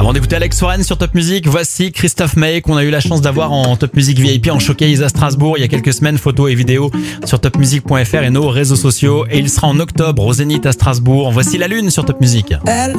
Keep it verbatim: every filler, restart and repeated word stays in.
Avant d'écouter Alex Warren sur Top Music, voici Christophe Maé qu'on a eu la chance d'avoir en Top Music V I P en showcase à Strasbourg il y a quelques semaines, photos et vidéos sur top music point f r et nos réseaux sociaux. Et il sera en octobre au Zénith à Strasbourg. Voici La Lune sur Top Music. Elle